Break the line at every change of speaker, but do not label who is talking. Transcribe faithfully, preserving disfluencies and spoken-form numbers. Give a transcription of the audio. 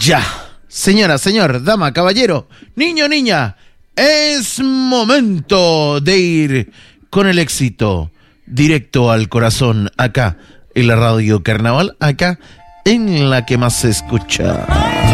Ya, señora, señor, dama, caballero, niño, niña, es momento de ir con el éxito directo al corazón, acá en la Radio Carnaval, acá en la que más se escucha.